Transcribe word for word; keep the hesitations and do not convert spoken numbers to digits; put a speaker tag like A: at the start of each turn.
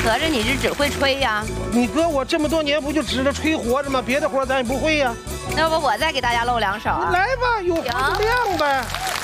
A: 合着你是只会吹呀？
B: 你哥我这么多年不就指着吹活着吗？别的活咱也不会呀。
A: 要不我再给大家露两手啊？
B: 来吧，有活就亮呗。